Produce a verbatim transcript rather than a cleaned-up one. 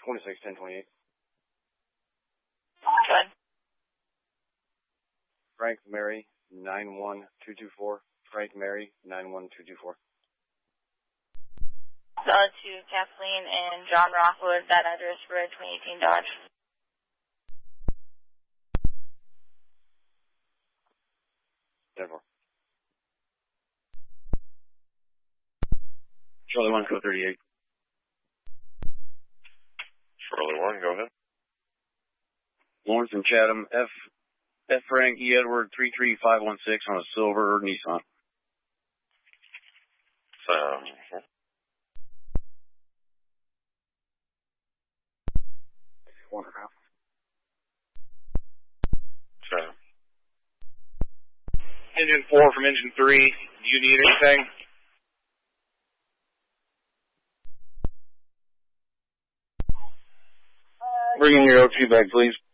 twenty-six ten twenty-eight. Good. Frank Mary nine one two two four. Frank Mary nine one two two four. Uh, to Kathleen and John Rockwood, that address for twenty eighteen Dodge. ten four. Charlie one, code thirty-eight. Charlie one, go ahead. Lawrence and Chatham, F, F Frank E Edward three three five one six on a silver Nissan. Sound. One. Sound. Engine four from engine three. Do you need anything? Bring in your O two bag, please.